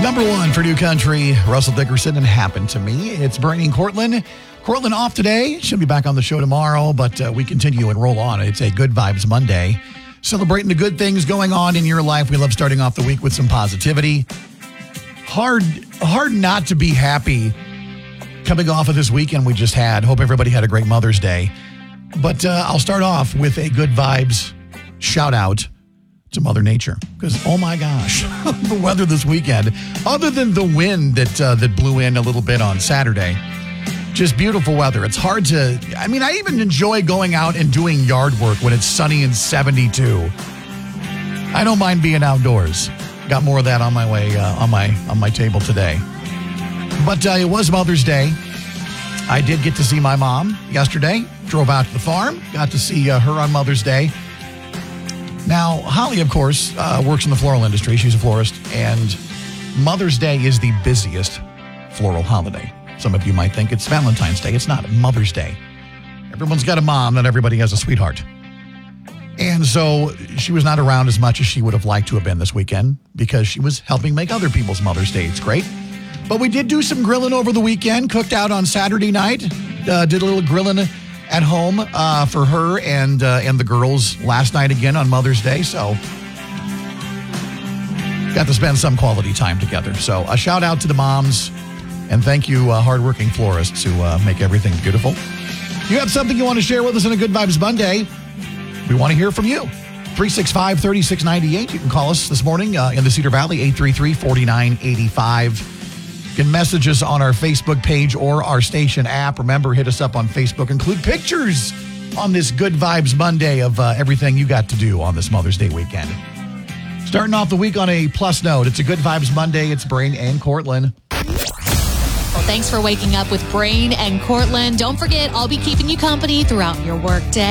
Number one for New Country, Russell Dickerson, and Happened to Me. It's Brainy and Cortland. Cortland off today. She'll be back on the show tomorrow, but we continue and roll on. It's a Good Vibes Monday. Celebrating the good things going on in your life. We love starting off the week with some positivity. Hard not to be happy coming off of this weekend we just had. Hope everybody had a great Mother's Day. But I'll start off with a Good Vibes shout out to Mother Nature, because oh my gosh, the weather this weekend, other than the wind that blew in a little bit on Saturday, just beautiful weather. It's hard to, I even enjoy going out and doing yard work when it's sunny and 72. I don't mind being outdoors. Got more of that on my way on my table today. But it was Mother's Day. I did get to see my mom yesterday. Drove out to the farm. Got to see her on Mother's Day. Now, Holly, of course, works in the floral industry. She's a florist, and Mother's Day is the busiest floral holiday. Some of you might think it's Valentine's Day. It's not. Mother's Day. Everyone's got a mom, not everybody has a sweetheart. And so she was not around as much as she would have liked to have been this weekend because she was helping make other people's Mother's Day. It's great. But we did do some grilling over the weekend, cooked out on Saturday night, did a little grilling at home for her and the girls last night again on Mother's Day. So got to spend some quality time together. So a shout out to the moms and thank you hardworking florists who make everything beautiful. If you have something you want to share with us on a Good Vibes Monday, we want to hear from you. 365-3698. You can call us this morning in the Cedar Valley, 833-4985. You can message us on our Facebook page or our station app. Remember, hit us up on Facebook. Include pictures on this Good Vibes Monday of everything you got to do on this Mother's Day weekend. Starting off the week on a plus note, it's a Good Vibes Monday. It's Brain and Cortland. Well, thanks for waking up with Brain and Cortland. Don't forget, I'll be keeping you company throughout your work day.